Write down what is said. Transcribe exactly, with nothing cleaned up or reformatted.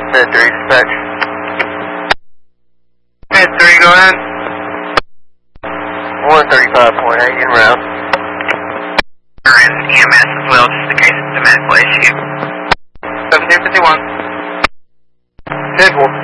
Mid three, dispatch. Mid three, go ahead. one thirty-five point eight, in route. We're in E M S as well, just in case it's a medical issue. seventeen fifty-one. ten four.